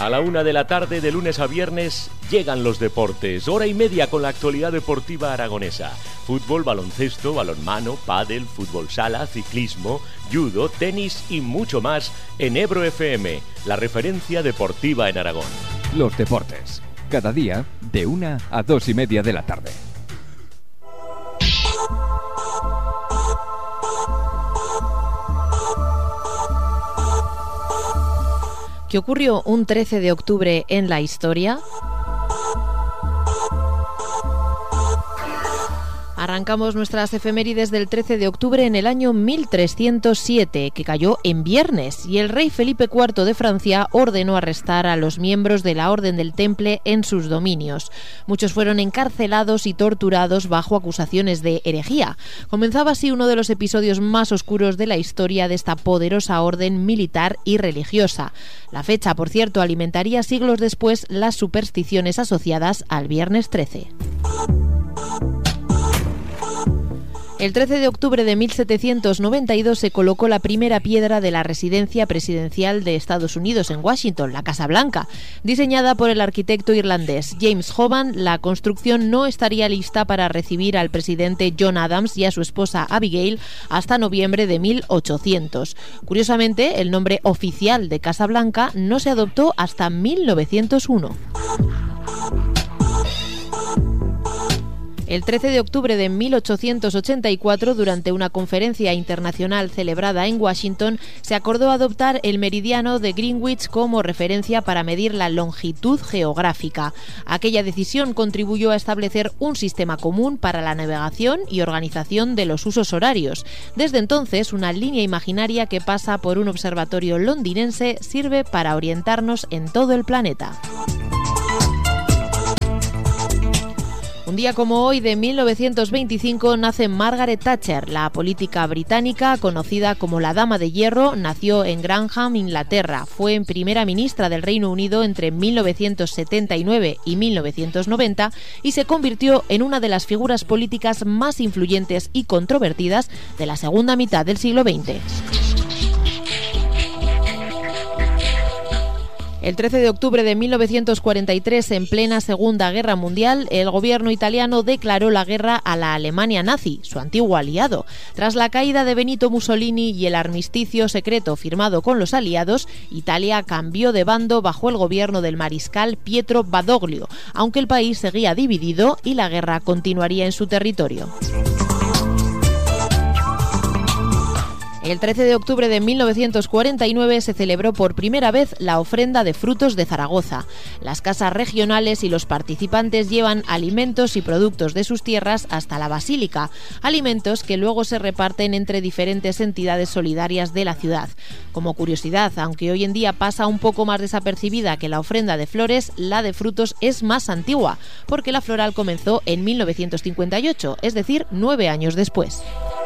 A la 1 de la tarde, de lunes a viernes, llegan los deportes. Hora y media con la actualidad deportiva aragonesa. Fútbol, baloncesto, balonmano, pádel, fútbol sala, ciclismo, judo, tenis y mucho más en Ebro FM, la referencia deportiva en Aragón. Los deportes, cada día de 1 a 2 y media de la tarde. ¿Qué ocurrió un 13 de octubre en la historia? Arrancamos nuestras efemérides del 13 de octubre en el año 1307, que cayó en viernes, y el rey Felipe IV de Francia ordenó arrestar a los miembros de la Orden del Temple en sus dominios. Muchos fueron encarcelados y torturados bajo acusaciones de herejía. Comenzaba así uno de los episodios más oscuros de la historia de esta poderosa orden militar y religiosa. La fecha, por cierto, alimentaría siglos después las supersticiones asociadas al viernes 13. El 13 de octubre de 1792 se colocó la primera piedra de la residencia presidencial de Estados Unidos en Washington, la Casa Blanca. Diseñada por el arquitecto irlandés James Hoban, la construcción no estaría lista para recibir al presidente John Adams y a su esposa Abigail hasta noviembre de 1800. Curiosamente, el nombre oficial de Casa Blanca no se adoptó hasta 1901. El 13 de octubre de 1884, durante una conferencia internacional celebrada en Washington, se acordó adoptar el meridiano de Greenwich como referencia para medir la longitud geográfica. Aquella decisión contribuyó a establecer un sistema común para la navegación y organización de los usos horarios. Desde entonces, una línea imaginaria que pasa por un observatorio londinense sirve para orientarnos en todo el planeta. Un día como hoy de 1925 nace Margaret Thatcher, la política británica conocida como la Dama de Hierro. Nació en Grantham, Inglaterra. Fue primera ministra del Reino Unido entre 1979 y 1990 y se convirtió en una de las figuras políticas más influyentes y controvertidas de la segunda mitad del siglo XX. El 13 de octubre de 1943, en plena Segunda Guerra Mundial, el gobierno italiano declaró la guerra a la Alemania nazi, su antiguo aliado. Tras la caída de Benito Mussolini y el armisticio secreto firmado con los aliados, Italia cambió de bando bajo el gobierno del mariscal Pietro Badoglio, aunque el país seguía dividido y la guerra continuaría en su territorio. El 13 de octubre de 1949 se celebró por primera vez la ofrenda de frutos de Zaragoza. Las casas regionales y los participantes llevan alimentos y productos de sus tierras hasta la basílica, alimentos que luego se reparten entre diferentes entidades solidarias de la ciudad. Como curiosidad, aunque hoy en día pasa un poco más desapercibida que la ofrenda de flores, la de frutos es más antigua, porque la floral comenzó en 1958, es decir, 9 años después.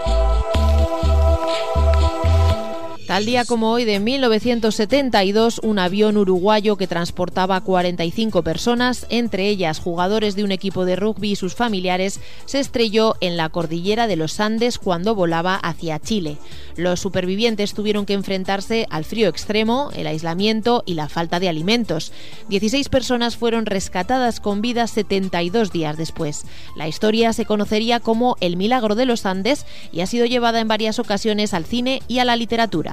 Tal día como hoy de 1972, un avión uruguayo que transportaba 45 personas, entre ellas jugadores de un equipo de rugby y sus familiares, se estrelló en la cordillera de los Andes cuando volaba hacia Chile. Los supervivientes tuvieron que enfrentarse al frío extremo, el aislamiento y la falta de alimentos. 16 personas fueron rescatadas con vida 72 días después. La historia se conocería como el Milagro de los Andes y ha sido llevada en varias ocasiones al cine y a la literatura.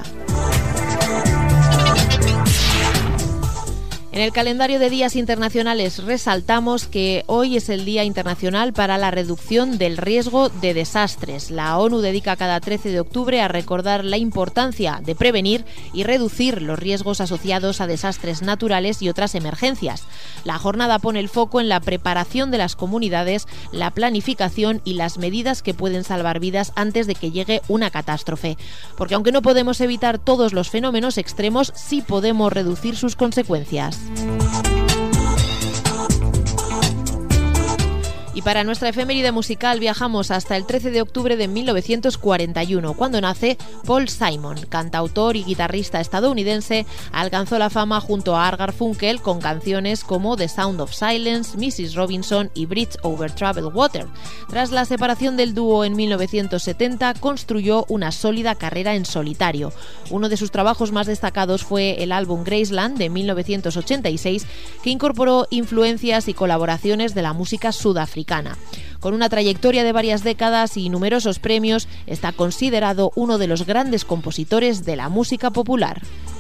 En el calendario de días internacionales resaltamos que hoy es el Día Internacional para la Reducción del Riesgo de Desastres. La ONU dedica cada 13 de octubre a recordar la importancia de prevenir y reducir los riesgos asociados a desastres naturales y otras emergencias. La jornada pone el foco en la preparación de las comunidades, la planificación y las medidas que pueden salvar vidas antes de que llegue una catástrofe. Porque aunque no podemos evitar todos los fenómenos extremos, sí podemos reducir sus consecuencias. Y para nuestra efeméride musical viajamos hasta el 13 de octubre de 1941, cuando nace Paul Simon, cantautor y guitarrista estadounidense. Alcanzó la fama junto a Art Garfunkel con canciones como The Sound of Silence, Mrs. Robinson y Bridge Over Troubled Water. Tras la separación del dúo en 1970, construyó una sólida carrera en solitario. Uno de sus trabajos más destacados fue el álbum Graceland de 1986, que incorporó influencias y colaboraciones de la música sudafricana. Con una trayectoria de varias décadas y numerosos premios, está considerado uno de los grandes compositores de la música popular.